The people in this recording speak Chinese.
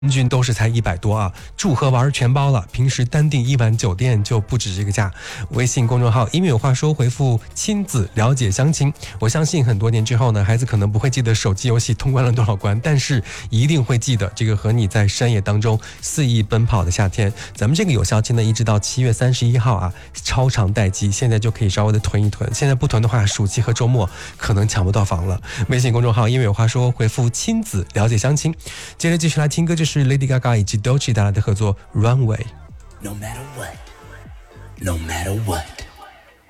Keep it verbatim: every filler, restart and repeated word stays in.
平均都是才一百多啊，住和玩全包了，平时单订一晚酒店就不止这个价。微信公众号音乐有话说回复亲子了解详情，我相信很多年之后呢，孩子可能不会记得手机游戏通关了多少关，但是一定会记得这个和你在山野当中肆意奔跑的夏天。咱们这个有效期呢一直到七月三十一号啊，超长待机，现在就可以稍微的囤一囤，现在不囤的话，暑期和周末可能抢不到房了。微信公众号音乐有话说回复亲子了解详情。接着继续来听歌，这是 Lady Gaga 以及 Doechii 带来的合作 Runway。 No matter what, no matter what